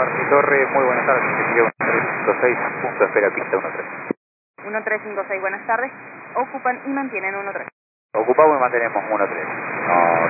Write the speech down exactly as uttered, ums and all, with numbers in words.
Parque Torre, muy buenas tardes, Ezequiel uno tres cinco seis, punto de espera, pista uno tres. uno tres cinco seis, buenas tardes. Ocupan y mantienen uno tres. Ocupamos y mantenemos uno tres. No,